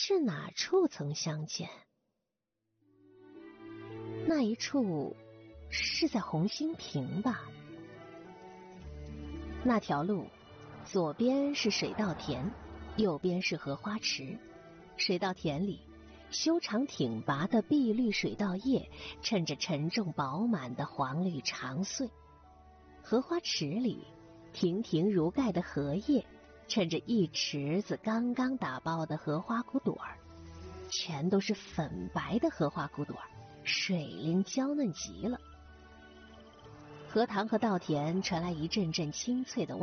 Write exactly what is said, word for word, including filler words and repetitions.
是哪处曾相见？那一处是在红星坪吧？那条路左边是水稻田，右边是荷花池。水稻田里，修长挺拔的碧绿水稻叶衬着沉重饱满的黄绿长穗；荷花池里，亭亭如盖的荷叶衬着一池子刚刚打包的荷花骨朵儿，全都是粉白的荷花骨朵儿，水灵娇嫩极了。荷塘和稻田传来一阵阵清脆的